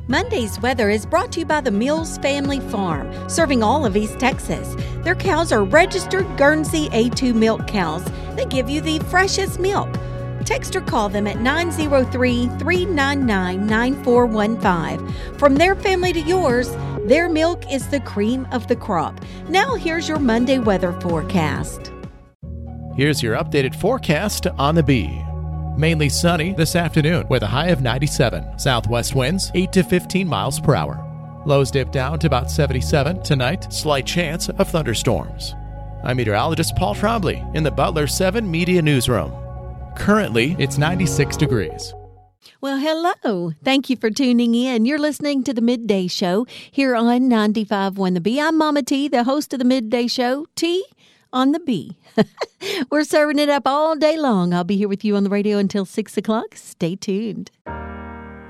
Monday's weather is brought to you by the Mills Family Farm, serving all of East Texas. Their cows are registered Guernsey A2 milk cows that give you the freshest milk. Text or call them at 903-399-9415. From their family to yours, their milk is the cream of the crop. Now here's your Monday weather forecast. Here's your updated forecast on the Bee. Mainly sunny this afternoon with a high of 97. Southwest winds 8 to 15 miles per hour. Lows dip down to about 77. Tonight, slight chance of thunderstorms. I'm meteorologist Paul Trombley in the Butler 7 Media Newsroom. Currently, it's 96 degrees. Well, hello. Thank you for tuning in. You're listening to the Midday Show here on 95.1 The Bee. I'm Mama T, the host of the Midday Show. T on the Bee. We're serving it up all day long. I'll be here with you on the radio until 6 o'clock. Stay tuned.